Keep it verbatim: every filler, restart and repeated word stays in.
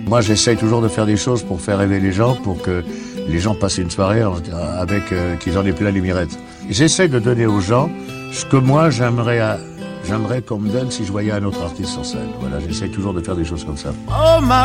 Moi, j'essaye toujours de faire des choses pour faire rêver les gens, pour que les gens passent une soirée avec euh, qu'ils en aient plein les mirettes. J'essaie de donner aux gens ce que moi j'aimerais, à, j'aimerais qu'on me donne si je voyais un autre artiste sur scène. Voilà, j'essaie toujours de faire des choses comme ça. Oh, my